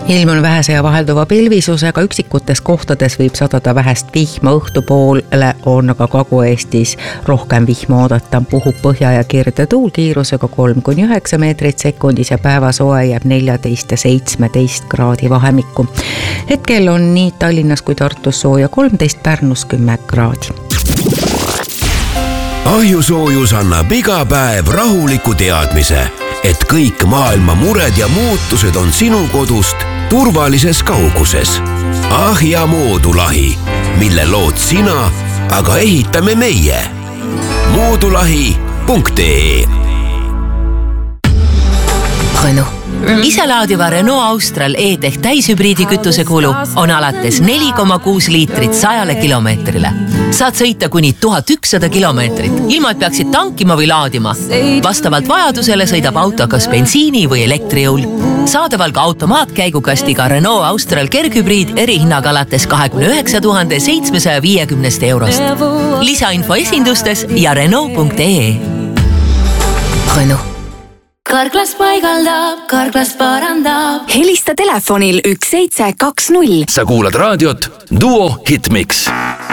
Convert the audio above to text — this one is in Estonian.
Ilm on vähese ja vahelduva pilvisusega, üksikutes kohtades võib sadada vähest vihma, õhtupoole on aga Kagu-Eestis rohkem vihma oodata. Puhub põhja- ja kirde tuul kiirusega 3–9 meetrit sekundis ja päevasoe jääb 14 ja 17 kraadi vahemikku. Hetkel on nii Tallinnas kui Tartus sooja 13, Pärnus 10 kraadi. Ahjusoojus annab iga päev rahuliku teadmise, et kõik maailma mured ja muutused on sinu kodust turvalises kauguses. Ahja Moodulahi, mille lood sina, aga ehitame meie. Moodulahi.ee Renault. Iselaadiva Renault Austral E-Tech täishübriidi kütusekulu on alates 4,6 liitrit 100 kilomeetrile. Saad sõita kuni 1100 kilomeetrit, ilma et peaksid tankima või laadima. Vastavalt vajadusele sõidab auto kas bensiini või elektrijõul. Saadaval ka automaatkäigukastiga Renault Austral kerghübriid erihinnaga alates 29 750 eurost. Lisainfo esindustes ja Renault.ee. Renault. Karklas paigaldab, Karklas parandab. Helista telefonil 1720. Sa kuulad raadiot Duo Hitmix.